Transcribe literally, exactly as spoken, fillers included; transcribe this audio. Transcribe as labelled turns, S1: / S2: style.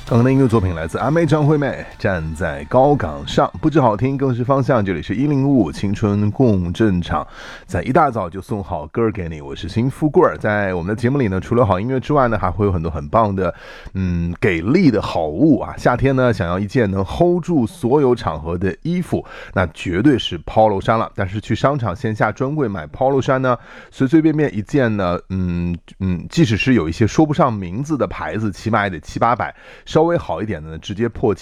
S1: 刚刚的音乐作品来自阿妹张惠妹，站在高岗上，不止好听更是方向。这里是一零五青春共振场，在一大早就送好歌给你，我是新富贵儿。在我们的节目里呢，除了好音乐之外呢，还会有很多很棒的嗯给力的好物啊。夏天呢，想要一件能 hold 住所有场合的衣服，那绝对是 polo 衫了。但是去商场线下专柜买 polo 衫呢，随随便便一件呢，嗯嗯，即使是有一些说不上名字的牌子，起码也得七八百。稍微好一点的呢，直接破